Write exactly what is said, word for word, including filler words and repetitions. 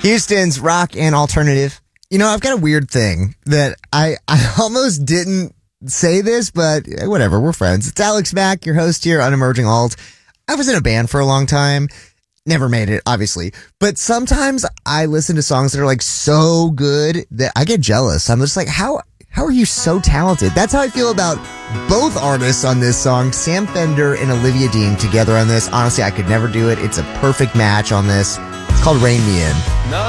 Houston's rock and alternative. You know, I've got a weird thing that I, I almost didn't say this, but whatever, we're friends. It's Alex Mack, your host here on Emerging Alt. I was in a band for a long time. Never made it, obviously. But sometimes I listen to songs that are like so good that I get jealous. I'm just like, how how are you so talented? That's how I feel about both artists on this song, Sam Fender and Olivia Dean together on this. Honestly, I could never do it. It's a perfect match on this. It's called Rain Me In. No.